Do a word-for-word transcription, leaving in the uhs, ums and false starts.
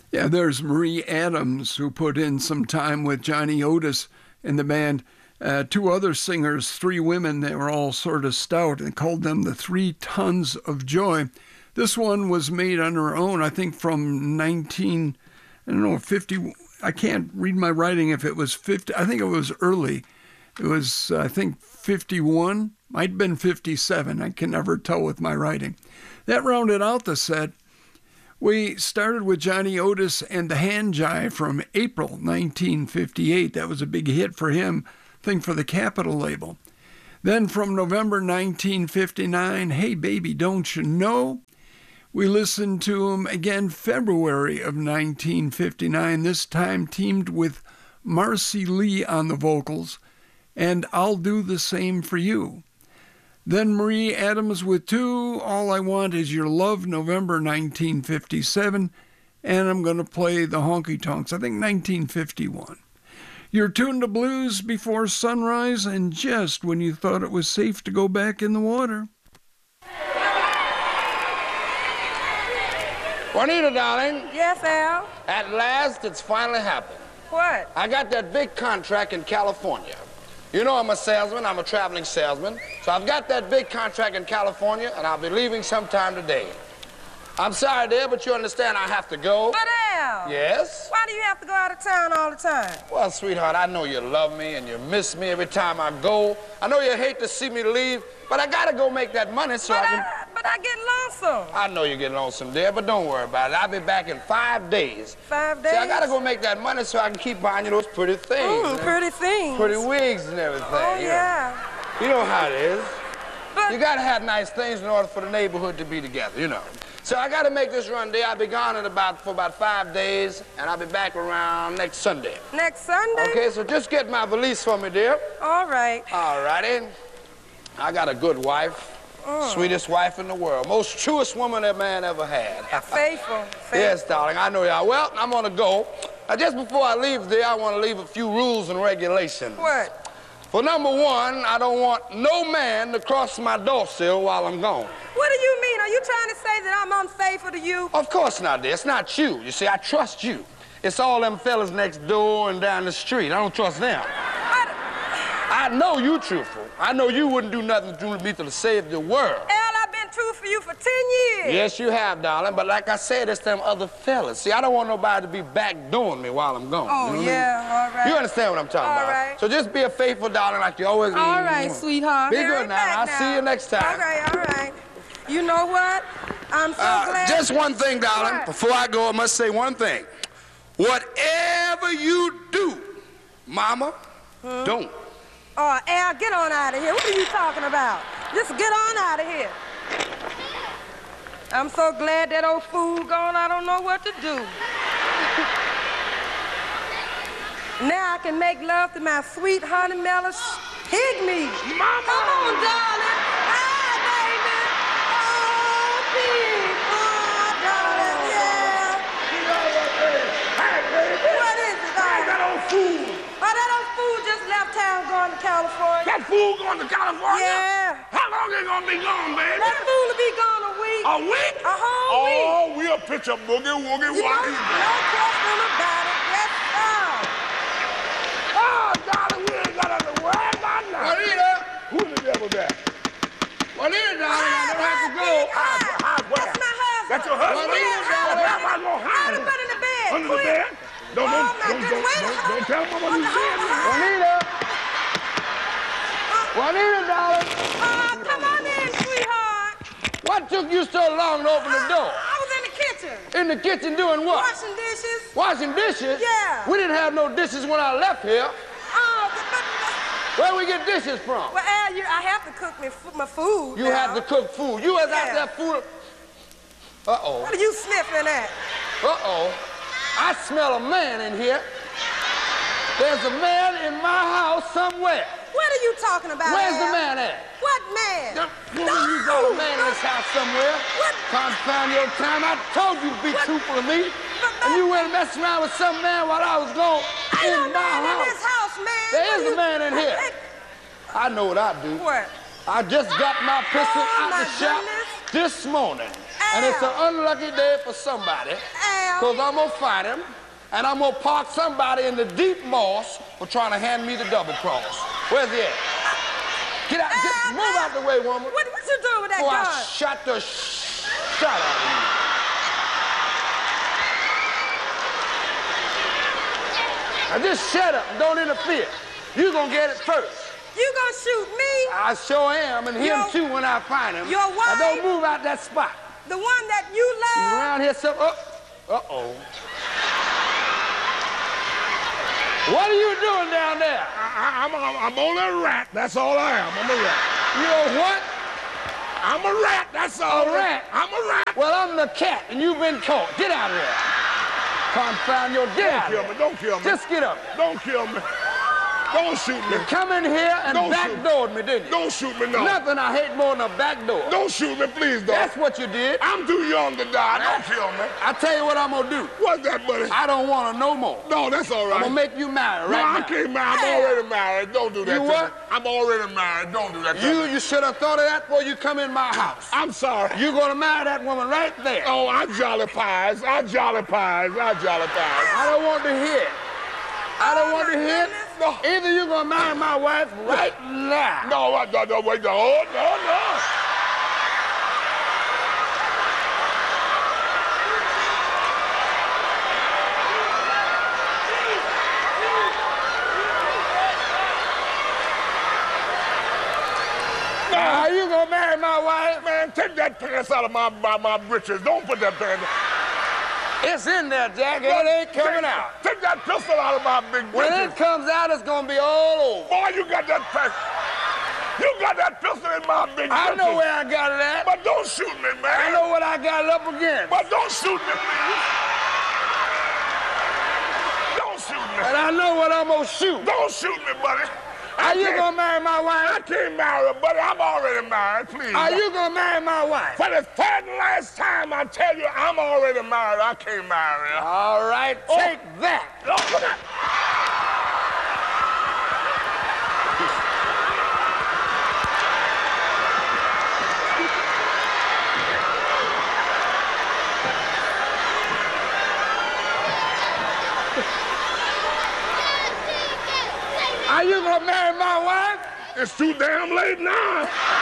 Yeah, there's Marie Adams, who put in some time with Johnny Otis in the band. Uh, two other singers, three women, they were all sort of stout and called them the Three Tons of Joy. This one was made on her own, I think from nineteen, I don't know, fifty. I can't read my writing if it was fifty. I think it was early. It was, I think, fifty-one. Might have been fifty-seven. I can never tell with my writing. That rounded out the set. We started with Johnny Otis and the Hand Jive from April nineteen fifty-eight. That was a big hit for him, I think for the Capitol label. Then from November nineteen fifty-nine, Hey Baby, Don't You Know? We listened to him again February of nineteen fifty-nine, this time teamed with Marcy Lee on the vocals, and I'll Do the Same for You. Then Marie Adams with two, All I Want Is Your Love, November nineteen fifty-seven, and I'm going to play the Honky Tonks, I think nineteen fifty-one. You're tuned to Blues Before Sunrise, and just when you thought it was safe to go back in the water. Juanita, darling. Yes, Al? At last, it's finally happened. What? I got that big contract in California. You know I'm a salesman, I'm a traveling salesman. So I've got that big contract in California, and I'll be leaving sometime today. I'm sorry, dear, but you understand I have to go. But, Al. Yes? Why do you have to go out of town all the time? Well, sweetheart, I know you love me and you miss me every time I go. I know you hate to see me leave, but I gotta go make that money so but I can... I, but I get lonesome. I know you get lonesome, dear, but don't worry about it. I'll be back in five days. Five days? See, I gotta go make that money so I can keep buying you those pretty things. Mm, pretty things. Pretty wigs and everything. Oh, you yeah. Know. You know how it is. But... You gotta have nice things in order for the neighborhood to be together, you know. So I gotta make this run, dear. I'll be gone in about, for about five days, and I'll be back around next Sunday. Next Sunday? Okay, so just get my valise for me, dear. All right. All righty. I got a good wife. Mm. Sweetest wife in the world. Most truest woman that man ever had. Faithful. Faithful. Yes, darling, I know y'all. Well, I'm gonna go. Now, just before I leave there, I want to leave a few rules and regulations. What? For number one, I don't want no man to cross my door sill while I'm gone. What do you mean? Are you trying to say that I'm unfaithful to you? Of course not, dear. It's not you. You see, I trust you. It's all them fellas next door and down the street. I don't trust them. But... I know you truthful. I know you wouldn't do nothing to me to save the world. Al, I've been true for you for ten years. Yes, you have, darling. But like I said, it's them other fellas. See, I don't want nobody to be backdooring me while I'm gone. Oh, you know yeah, I mean? all right. You understand what I'm talking all about? Right. So just be a faithful darling like you always All mm, right, mm. sweetheart. Be Hurry good now. I'll now. see you next time. All right, all right. You know what? I'm so uh, glad. Just one thing, darling. What? Before I go, I must say one thing. Whatever you do, Mama, hmm? don't. Oh, Al, get on out of here. What are you talking about? Just get on out of here. I'm so glad that old fool gone, I don't know what to do. Now I can make love to my sweet honey melon pygmy. Mama! Come on, darling. Hi, baby. Oh, pig. Oh, darling, yeah. Hey, baby. What is it, darling? Hey, that old fool. Oh, that old fool just left town going to California. That fool going to California? Yeah. How long they gonna be gone, baby? That fool will be gone a week. A week? A whole week. Oh, we'll pitch a boogie woogie You woogie. know, no question about it. Yes, sir. Oh, darling, we ain't got nothing to worry about now. Juanita! Who's the devil there? Juanita, darling, I don't have to go. Hi, Hide where? That's my husband. That's your husband? Juanita, darling. Where am I gonna hide I'll him? put in the bed. Under the Quick. bed? Don't, Oh, don't, my don't, goodness. don't, Wait a don't, minute. don't tell him what you Hold said. on. Juanita! Juanita, darling. Oh, come on in, sweetheart. What took you so long to open the door? I was in the kitchen. In the kitchen doing what? Washing dishes. Washing dishes? Yeah. We didn't have no dishes when I left here. Oh, but, but, Where we get dishes from? well, Al, you, I have to cook me, my food. You now. have to cook food. You was Yeah. out there food. Uh-oh. What are you sniffing at? Uh-oh. I smell a man in here. There's a man in my house somewhere. What are you talking about, Where's the Al? man at? What man? The, No. You got a man in this house somewhere. What? Confound your time. I told you to be What? truthful to me. But, but, And you went and messed around with some man while I was gone ain't no in my man house. in this house, man. There What is you- a man in here. Hey, I know what I do. What? I just got my pistol Oh, out my the shop goodness. this morning. Al, And it's an unlucky day for somebody. Because I'm going to fight him, and I'm going to park somebody in the deep moss for trying to hand me the double cross. Where's he at? Get out, get, move out the way, woman. What, what you doing with that Before gun? I shot the sh shot out of you. Now just shut up and don't interfere. You gonna get it first. You gonna shoot me? I sure am, and him Your- too when I find him. your wife? Now don't move out that spot. The one that you You love? around here some, uh, uh-oh. What are you doing down there? I, I'm, I'm, I'm only a rat. That's all I am. I'm a rat. You're what? I'm a rat. That's all. A rat? I'm a rat. Well, I'm the cat, and you've been caught. Get out of there. Confound your get out Don't of kill there. me. Don't kill me. Just get up. Don't kill me. Don't shoot me. You come in here and Don't shoot. backdoored me, didn't you? Don't shoot me, no. Nothing I hate more than a backdoor. Don't shoot me, please, don't. That's what you did. I'm too young to die. Don't kill me. I tell you what I'm gonna do. What's that, buddy? I don't want to no more. No, that's all right. I'm gonna make you married no, right I now. can't marry. I'm already married. Don't do that You to what? me. I'm already married. Don't do that to You me. you should have thought of that before you come in my house. I'm sorry. You're gonna marry that woman right there. Oh, I jolly pies. I jolly pies. I jolly pies. I don't want to hear it. I don't want to hear it. No. Either you're gonna marry my wife right now. No, I, no, no, wait, no, oh, no, no. Now, are you gonna marry my wife? Man, take that pants out of my, my, my britches. Don't put that pants. It's in there, Jack, and it ain't coming take, out. Take that pistol out of my big When britches. it comes out, it's gonna be all over. Boy, you got that pistol. You got that pistol in my big I britches. know where I got it at. But don't shoot me, man. I know what I got it up against. But don't shoot me, please. Don't shoot me. And I know what I'm gonna shoot. Don't shoot me, buddy. Are you can't- gonna marry my I wife? can't marry her, buddy. I'm already married, please. Are you gonna marry my wife? For the third and last time, I tell you, I'm already married. I can't marry her. All right, take that. Oh, look at- Are you gonna marry my wife? It's too damn late now.